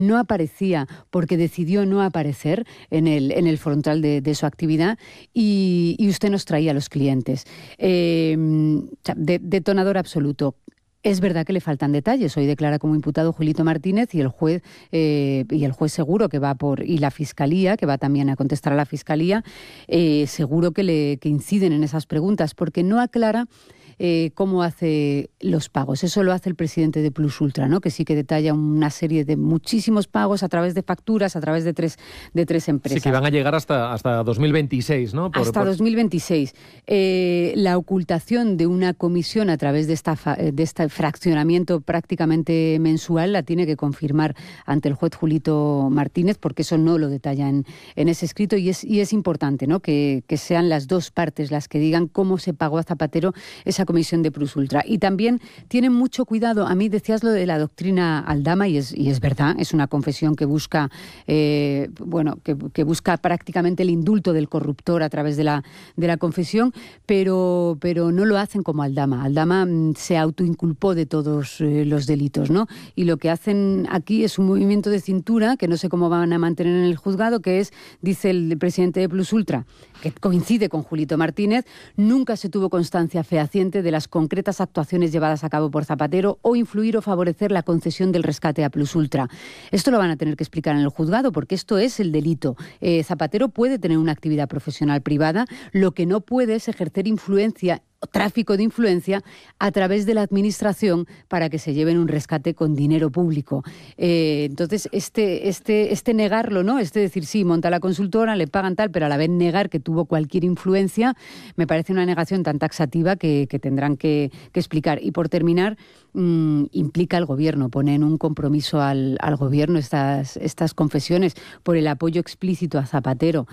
no aparecía porque decidió no aparecer en el frontal de su actividad y usted nos traía a los clientes. Detonador absoluto. Es verdad que le faltan detalles. Hoy declara como imputado Julito Martínez y el juez seguro que va y la Fiscalía, que va también a contestar a la Fiscalía, seguro que inciden en esas preguntas, porque no aclara cómo hace los pagos. Eso lo hace el presidente de Plus Ultra, ¿no? Que sí que detalla una serie de muchísimos pagos a través de facturas, a través de tres empresas. Sí, que van a llegar hasta 2026, ¿no? Hasta 2026. La ocultación de una comisión a través de este fraccionamiento prácticamente mensual la tiene que confirmar ante el juez Julito Martínez, porque eso no lo detalla en ese escrito y es importante, ¿no? Que sean las dos partes las que digan cómo se pagó a Zapatero esa comisión de Plus Ultra. Y también tienen mucho cuidado. A mí decías lo de la doctrina Aldama y es verdad, es una confesión que busca que busca prácticamente el indulto del corruptor a través de la confesión, pero no lo hacen como Aldama. Aldama se autoinculpó de todos los delitos, ¿no? Y lo que hacen aquí es un movimiento de cintura que no sé cómo van a mantener en el juzgado, que es, dice el presidente de Plus Ultra, que coincide con Julito Martínez, nunca se tuvo constancia fehaciente de las concretas actuaciones llevadas a cabo por Zapatero o influir o favorecer la concesión del rescate a Plus Ultra. Esto lo van a tener que explicar en el juzgado porque esto es el delito. Zapatero puede tener una actividad profesional privada, lo que no puede es ejercer influencia, tráfico de influencia a través de la administración para que se lleven un rescate con dinero público. Entonces, este negarlo, ¿no? Decir, sí, monta la consultora, le pagan tal, pero a la vez negar que tuvo cualquier influencia, me parece una negación tan taxativa que tendrán que explicar. Y por terminar, implica al gobierno, pone en un compromiso al gobierno estas confesiones por el apoyo explícito a Zapatero,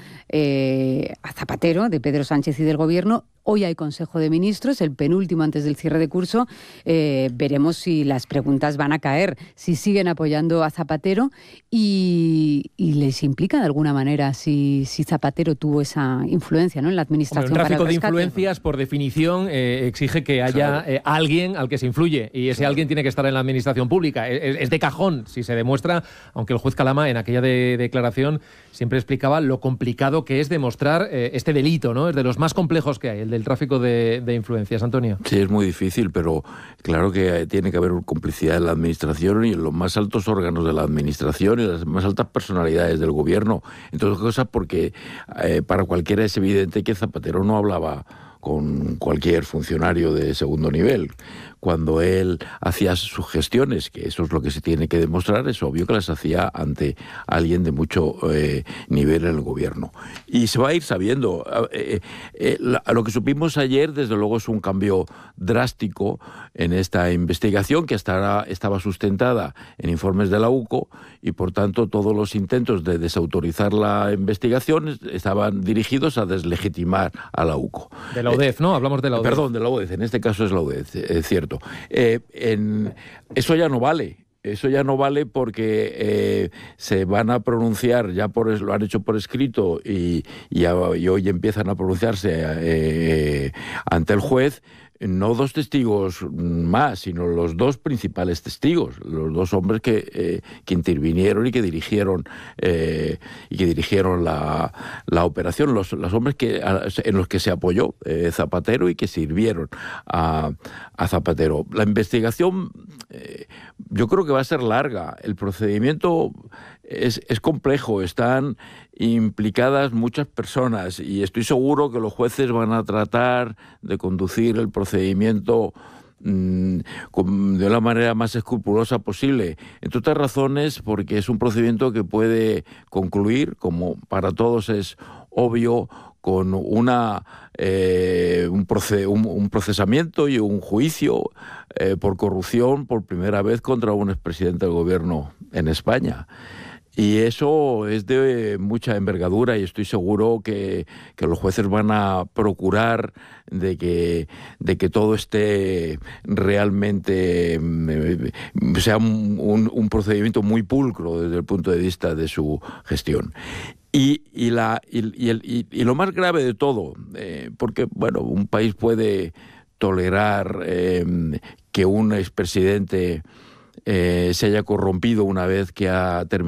de Pedro Sánchez y del gobierno. Hoy hay Consejo de Ministros, el penúltimo antes del cierre de curso. Veremos si las preguntas van a caer, si siguen apoyando a Zapatero y les implica de alguna manera si Zapatero tuvo esa influencia, ¿no?, en la administración. Bueno, el tráfico para el de influencias, por definición, exige que haya alguien al que se influye y ese alguien tiene que estar en la administración pública. Es de cajón si se demuestra, aunque el juez Calama en aquella declaración siempre explicaba lo complicado que es demostrar este delito, ¿no? Es de los más complejos que hay, el del tráfico de influencias. Antonio. Sí, es muy difícil, pero claro que tiene que haber complicidad en la administración y en los más altos órganos de la administración y las más altas personalidades del gobierno. Entre otras cosas porque para cualquiera es evidente que Zapatero no hablaba con cualquier funcionario de segundo nivel. Cuando él hacía sus gestiones, que eso es lo que se tiene que demostrar, es obvio que las hacía ante alguien de mucho nivel en el gobierno. Y se va a ir sabiendo. Lo que supimos ayer, desde luego, es un cambio drástico en esta investigación, que hasta ahora estaba sustentada en informes de la UCO, y por tanto todos los intentos de desautorizar la investigación estaban dirigidos a deslegitimar a la UCO. De la UDEF, ¿no? Hablamos de la UDEF. Perdón, de la UDEF. En este caso es la UDEF, es cierto. Eso ya no vale. Eso ya no vale porque se van a pronunciar, lo han hecho por escrito y hoy empiezan a pronunciarse ante el juez, no dos testigos más, sino los dos principales testigos, los dos hombres que intervinieron y que dirigieron la operación, los hombres en los que se apoyó Zapatero y que sirvieron a Zapatero. La investigación yo creo que va a ser larga. El procedimiento es complejo, están implicadas muchas personas y estoy seguro que los jueces van a tratar de conducir el procedimiento de la manera más escrupulosa posible, entre otras razones porque es un procedimiento que puede concluir, como para todos es obvio, con un procesamiento y un juicio por corrupción por primera vez contra un expresidente del gobierno en España. Y eso es de mucha envergadura y estoy seguro que los jueces van a procurar de que todo esté realmente sea un procedimiento muy pulcro desde el punto de vista de su gestión. Y lo más grave de todo, porque bueno, un país puede tolerar que un expresidente se haya corrompido una vez que ha terminado